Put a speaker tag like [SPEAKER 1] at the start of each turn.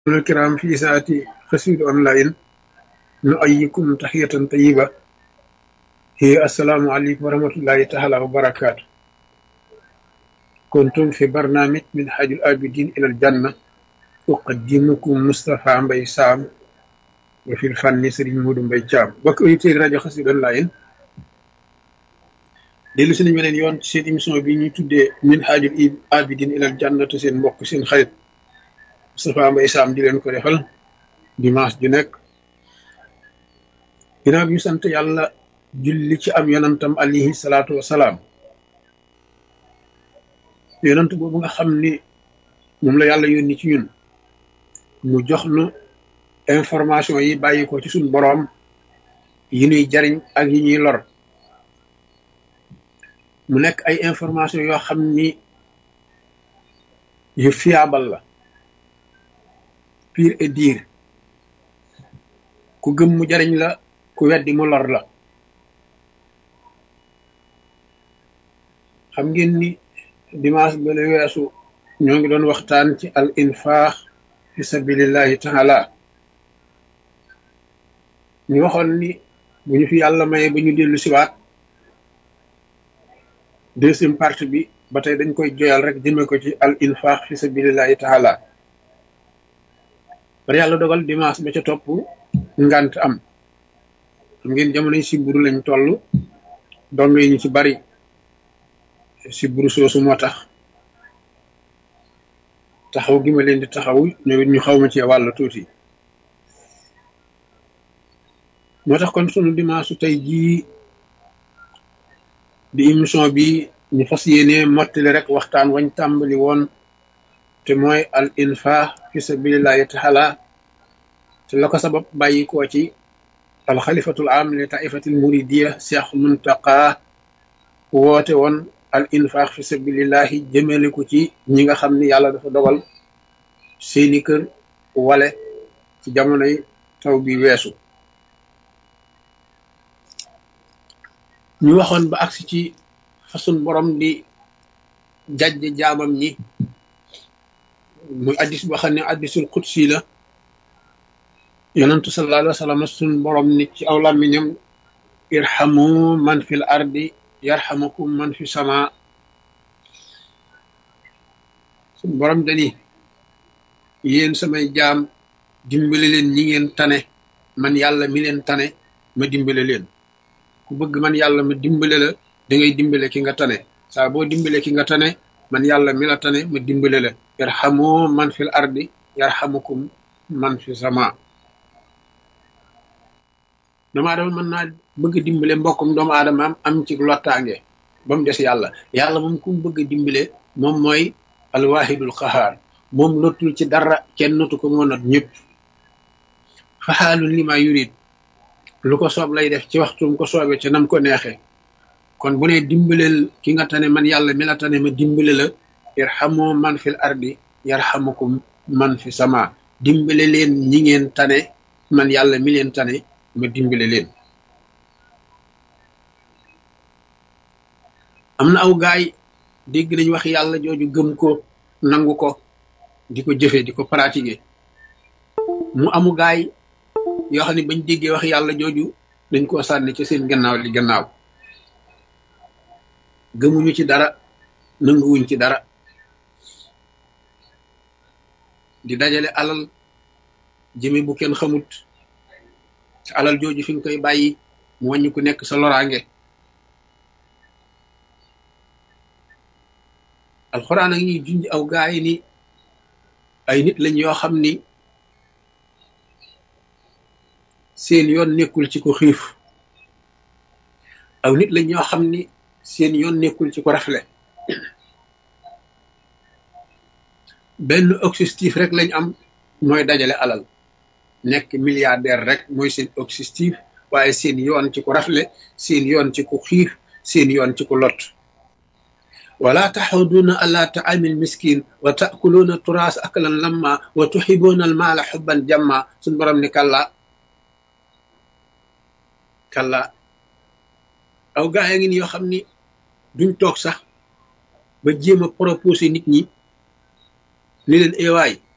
[SPEAKER 1] الكرام في ساعة قصيدة أونلاين نؤيكم تحية طيبة هي السلام عليكم ورحمة الله تعالى وبركاته. كنتم في برنامج من حاج الآبدين إلى الجنة، أقدمكم مصطفى مباي سام وفي الفن سرين مودو مباي جام بك أيتي راديو قصيدة أونلاين dellu si nañ beneen yoon ci seen émission bi ñuy tuddee min haajul abidin ilal janna te seen mbokk seen xarit Moustapha Mbaye Sam di leen ko defal dimanche ju nekk ginnaaw bi ñu sant yàlla julli ci am yonantam alayhi salaatu wasalaam yonant boobu nga xam ni moom la yàlla yónni ci ñun mu jox nu information yi bàyyi ko ci suñ boroom yi ñuy jariñ ak yi ñuy lor mu nekk ay information yoo xam ni yu fiable la pure et dire ku gëm mu jariñ la ku weddi mu lor la. xam ngeen ni dimanche ba la weesu ñoo ngi doon waxtaan ci al infaq fi sabilillahi taala ñu waxoon ni bu ñu fi yàlla maye ba ñu dellu siwaat deuxième partie bi ba tey dañ koy joyal rek jëme ko ci al infaq fi sabilillahi taala bari yàlla dogal dimanche ba ca topp ngant am xam ngeen jamono yi siburu lañ toll dong yi ñu ci bari siburu soosu moo tax taxaw gi ma leen di taxaw ñu xaw ma ci wàll tuuti moo tax kon sunu dimanche tey jii di émission bi ñu fas yéene mottali rek waxtaan wañ tàmbali woon te mooy al infaq fi sabilillahi taala te la ko sabab bàyyi koo ci al xalifatul am li taifatil muridiya Cheikh Muntaqa woote woon al infaq fi sabilillahi jëmale ko ci ñi nga xam ni yàlla dafa dogal seeni kër wale ci jamonoy taw bi weesu ñu waxoon ba agsi ci façon borom di jajj jaamam ñi muy addis boo xam ne addisul qudsi la yonentu sallallahu alayhi wa sallam sun borom ni ci aw làmmiñam irhamu man fil ardi yarhamukum man fi sama sun borom dani yéen samay jaam dimbale leen ñi ngeen tane man yàlla mi leen tane ma dimbale leen ku bëgg man yàlla ma dimbale la da ngay dimbale ki nga tane saa boo dimbale ki nga tane man yàlla mi la tane ma dimbale la yarhamu man fil ardi yarhamukum man fi sama doomu aadama mën naa bëgg dimbale mbokkum doomu aadama am ci lottaange ba mu des yàlla yàlla moom ku mu bëgg dimbale moom mooy alwahidul qahaar moom lottul ci dara kenn notu ko moo not ñëpp faxaalun lima yurid lu ko soob lay def ci waxtum ko soobee ca nam ko neexee kon bu ne dimbaleel ki nga tane man yàlla mi la tane ma dimbale la yarhamu man fil ardi yarhamukum man fi sama dimbale leen ñi ngeen tane man yàlla mi leen tane ma dimbale leen. am na aw gaay dégg nañ wax yàlla jooju gëm ko nangu ko di ko jëfe di ko pratiquer mu amu gaay yoo xam ne bañ déggee wax yàlla jooju dañ koo sànni ci seen gannaaw li gannaaw gëmuñu ci dara nanguwuñ ci dara di dajale alal jëme bu kenn xamut ci alal jooju fi nga koy bàyyi mu wàññi ku nekk sa loraange alxuraan a ngi junj aw gaay ni ay nit lañ yoo xam ni seen yoon nekkul ci ko xiif aw nit lañ ñoo xam ni seen yoon nekkul ci ko rafle benn objectif rek lañ am mooy dajale alal nekk milliardaire rek mooy seen objectif waaye seen yoon ci ko rafle seen yoon ci ko xiif seen yoon ci ko lot wala taxuduuna ala taamil miskin wa taakuluuna turaas aklan lamma wa tuxibuuna al maala xubban jamma suñ borom ni kàlla aw gaa yaa ngi ni yoo xam ni duñ toog sax ba jéem a proposé nit ñi ni leen ewaay